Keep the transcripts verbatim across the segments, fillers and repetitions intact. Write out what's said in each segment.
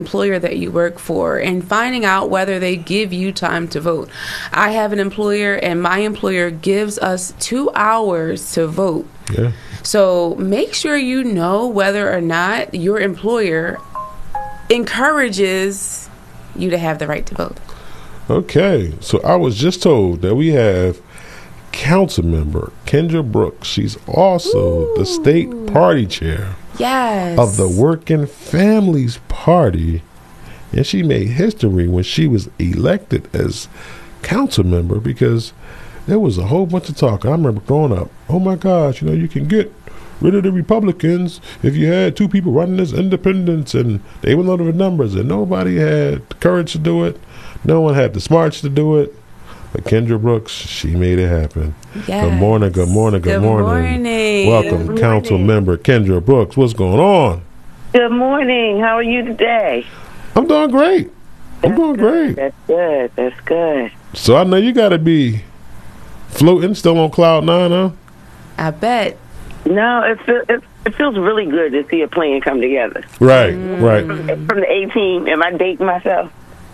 employer that you work for and finding out whether they give you time to vote. I have an employer, and my employer gives us two hours to vote. Yeah. So make sure you know whether or not your employer encourages you to have the right to vote. Okay, so I was just told that we have council member Kendra Brooks. She's also Ooh. the state party chair. Yes. Of the Working Families Party, and she made history when she was elected as council member because there was a whole bunch of talk. I remember growing up, oh my gosh, you know, you can get rid of the Republicans if you had two people running as independents and they were low of numbers and nobody had the courage to do it. No one had the smarts to do it. But Kendra Brooks, she made it happen. Yes. Good morning, good morning, good, good morning. morning. Welcome, good Council morning. Member Kendra Brooks. What's going on? Good morning. How are you today? I'm doing great. I'm That's doing good. great. That's good. That's good. So I know you got to be floating, still on cloud nine, huh? I bet. No, it, feel, it, it feels really good to see a plan come together. Right, mm. right. From, from the A-team, am I dating myself?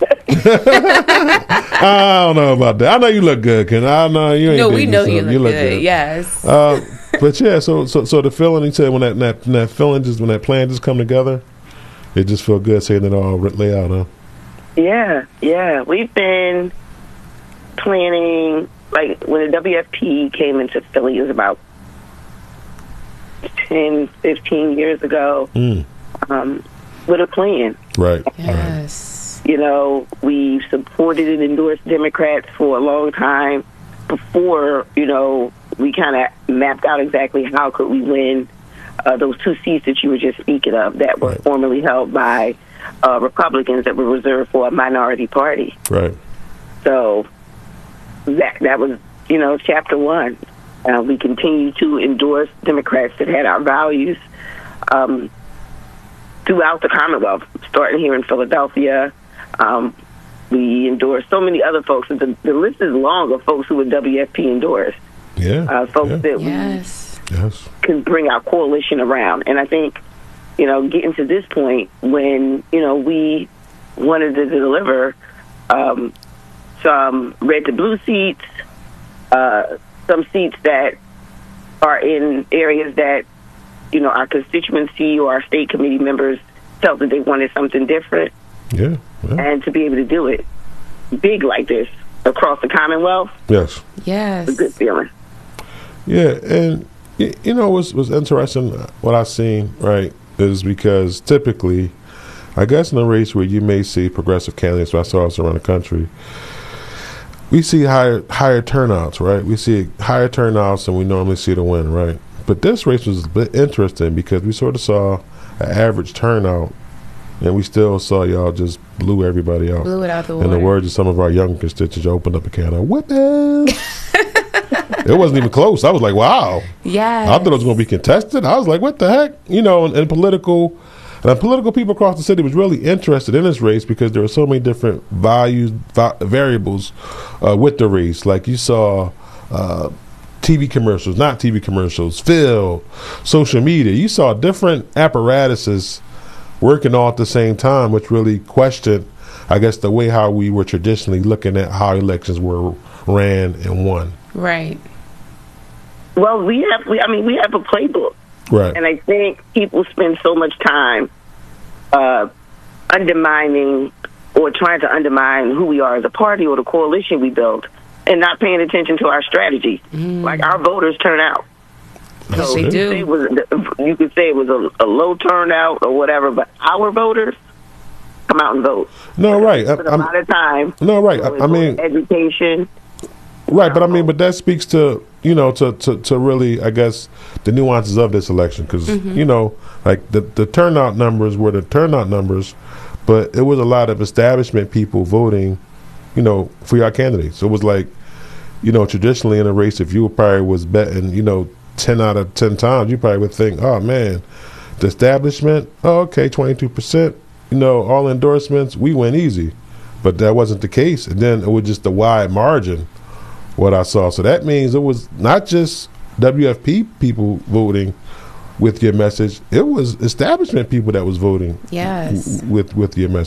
I don't know about that. I know you look good, Ken. I know you ain't. No, we know you look, you look good. good. Yes. Uh, but yeah, so so so the feeling he said when that that, that feeling just when that plan just come together, it just felt good seeing it all lay out, huh? Yeah, yeah. We've been planning, like when the W F P came into Philly, it was about ten, fifteen years ago, mm. um, with a plan. Right. Yes. Right. You know, we supported and endorsed Democrats for a long time before, you know, we kind of mapped out exactly how could we win uh, those two seats that you were just speaking of that were right. formerly held by uh, Republicans that were reserved for a minority party. Right. So that that was, you know, chapter one. Uh, we continue to endorse Democrats that had our values um, throughout the Commonwealth, starting here in Philadelphia. Um, we endorse so many other folks. The, the list is long of folks who were W F P endorsed. Yeah. Uh, folks yeah. that yes. we yes. can bring our coalition around. And I think, you know, getting to this point when, you know, we wanted to deliver um, some red to blue seats, uh, some seats that are in areas that, you know, our constituency or our state committee members felt that they wanted something different. Yeah, yeah. And to be able to do it big like this across the Commonwealth, yes, yes, it's a good feeling. Yeah, and you know what's was interesting. What I've seen, right, is because typically, I guess in a race where you may see progressive candidates, but I saw us around the country, we see higher higher turnouts, right? We see higher turnouts than we normally see to win, right? But this race was a bit interesting because we sort of saw an average turnout. And we still saw y'all just blew everybody out. Blew it out the water. In the words of some of our young constituents, opened up a can of whipping. It wasn't even close. I was like, wow. Yeah. I thought it was going to be contested. I was like, what the heck? You know, and, and political, and political people across the city was really interested in this race because there were so many different values, va- variables uh, with the race. Like you saw uh, T V commercials, not T V commercials, film, social media. You saw different apparatuses working all at the same time, which really questioned, I guess, the way how we were traditionally looking at how elections were ran and won. Right. Well, we have, we, I mean, we have a playbook. Right. And I think people spend so much time uh, undermining or trying to undermine who we are as a party or the coalition we built and not paying attention to our strategy. Mm. Like, our voters turn out. Yes, So they do. it was, you could say it was a, a low turnout or whatever, but our voters come out and vote. No, right. Spend a I'm, lot of time. No, right. I, I mean, education. Right, but I mean, but that speaks to, you know, to, to, to really, I guess, the nuances of this election because, mm-hmm. you know, like the, the turnout numbers were the turnout numbers, but it was a lot of establishment people voting, you know, for your candidates. So it was like, you know, traditionally in a race, if you probably was betting, you know, ten out of ten times, you probably would think, oh, man, the establishment, oh, okay, twenty-two percent, you know, all endorsements, we win easy. But that wasn't the case. And then it was just a wide margin, what I saw. So that means it was not just W F P people voting with your message. It was establishment people that was voting Yes. w- with with your message.